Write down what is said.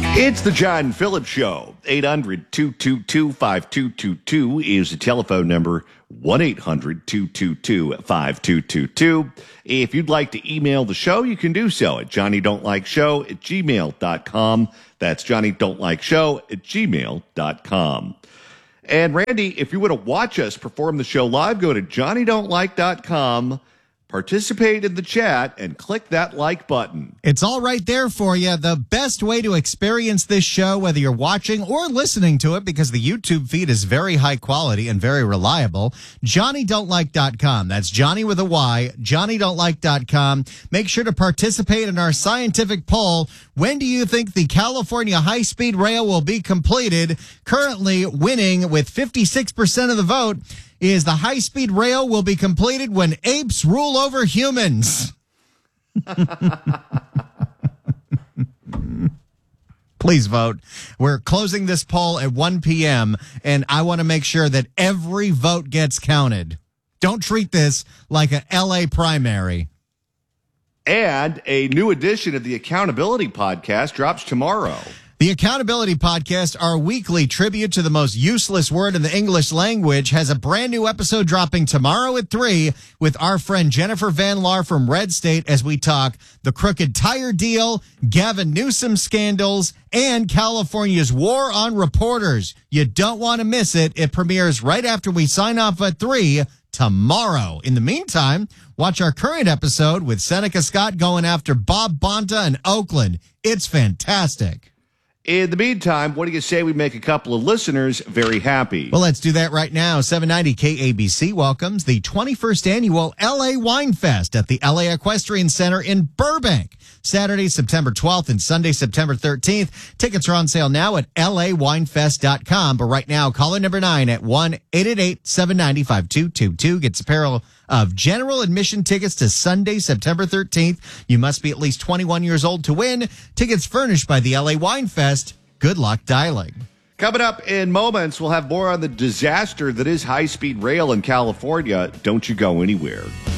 It's the John Phillips Show. 800-222-5222 is the telephone number. 1-800-222-5222. If you'd like to email the show, you can do so at johnnydon'tlikeshow@gmail.com. That's johnnydon'tlikeshow@gmail.com. And Randy, if you want to watch us perform the show live, go to johnnydon'tlike.com. Participate in the chat and click that like button. It's all right there for you. The best way to experience this show, whether you're watching or listening to it, because the YouTube feed is very high quality and very reliable, johnnydon'tlike.com. That's Johnny with a Y, johnnydon'tlike.com. Make sure to participate in our scientific poll. When do you think the California high-speed rail will be completed? Currently winning with 56% of the vote is the high-speed rail will be completed when apes rule over humans. Please vote. We're closing this poll at 1 p.m., and I want to make sure that every vote gets counted. Don't treat this like a L.A. primary. And a new edition of the Accountability Podcast drops tomorrow. The Accountability Podcast, our weekly tribute to the most useless word in the English language, has a brand new episode dropping tomorrow at 3 with our friend Jennifer Van Laar from Red State as we talk the crooked tire deal, Gavin Newsom scandals, and California's war on reporters. You don't want to miss it. It premieres right after we sign off at 3 tomorrow. In the meantime, watch our current episode with Seneca Scott going after Bob Bonta in Oakland. It's fantastic. In the meantime, what do you say we make a couple of listeners very happy? Well, let's do that right now. 790 KABC welcomes the 21st annual LA Wine Fest at the LA Equestrian Center in Burbank. Saturday, September 12th and Sunday, September 13th. Tickets are on sale now at lawinefest.com. But right now, caller number 9 at 1-888-790-5222 gets a pair of general admission tickets to Sunday, September 13th. You must be at least 21 years old to win. Tickets furnished by the LA Wine Fest. Good luck dialing. Coming up in moments, we'll have more on the disaster that is high-speed rail in California. Don't you go anywhere.